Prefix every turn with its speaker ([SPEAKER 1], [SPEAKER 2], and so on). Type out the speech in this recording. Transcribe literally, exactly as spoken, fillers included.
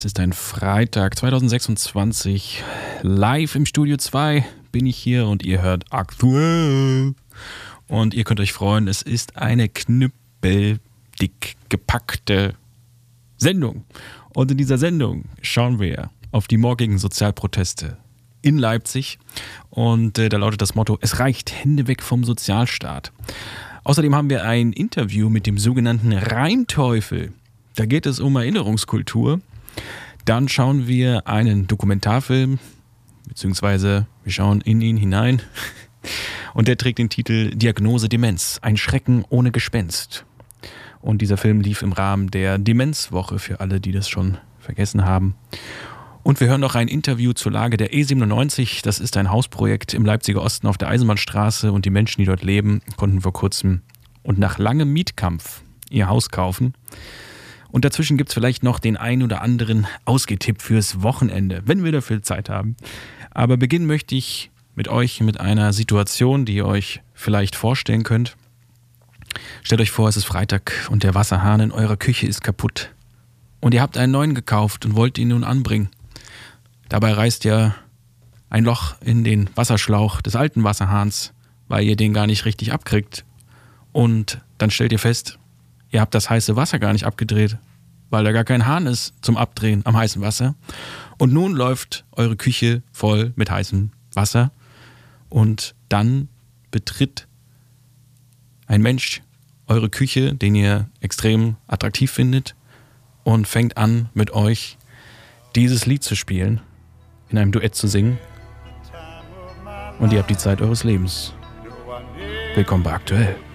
[SPEAKER 1] Es ist ein Freitag zweitausendsechsundzwanzig. Live im Studio zwei bin ich hier und ihr hört aktuell. Und ihr könnt euch freuen, es ist eine knüppeldick gepackte Sendung. Und in dieser Sendung schauen wir auf die morgigen Sozialproteste in Leipzig. Und äh, da lautet das Motto: Es reicht, Hände weg vom Sozialstaat. Außerdem haben wir ein Interview mit dem sogenannten Reimteufel. Da geht es um Erinnerungskultur. Dann schauen wir einen Dokumentarfilm, beziehungsweise wir schauen in ihn hinein. Und der trägt den Titel Diagnose Demenz, ein Schrecken ohne Gespenst. Und dieser Film lief im Rahmen der Demenzwoche für alle, die das schon vergessen haben. Und wir hören noch ein Interview zur Lage der E siebenundneunzig. Das ist ein Hausprojekt im Leipziger Osten auf der Eisenbahnstraße und die Menschen, die dort leben, konnten vor kurzem und nach langem Mietkampf ihr Haus kaufen. Und dazwischen gibt es vielleicht noch den ein oder anderen Ausgetipp fürs Wochenende, wenn wir dafür Zeit haben. Aber beginnen möchte ich mit euch mit einer Situation, die ihr euch vielleicht vorstellen könnt. Stellt euch vor, es ist Freitag und der Wasserhahn in eurer Küche ist kaputt. Und ihr habt einen neuen gekauft und wollt ihn nun anbringen. Dabei reißt ihr ein Loch in den Wasserschlauch des alten Wasserhahns, weil ihr den gar nicht richtig abkriegt. Und dann stellt ihr fest, ihr habt das heiße Wasser gar nicht abgedreht, weil da gar kein Hahn ist zum Abdrehen am heißen Wasser. Und nun läuft eure Küche voll mit heißem Wasser. Und dann betritt ein Mensch eure Küche, den ihr extrem attraktiv findet, und fängt an, mit euch dieses Lied zu spielen, in einem Duett zu singen. Und ihr habt die Zeit eures Lebens. Willkommen bei Aktuell.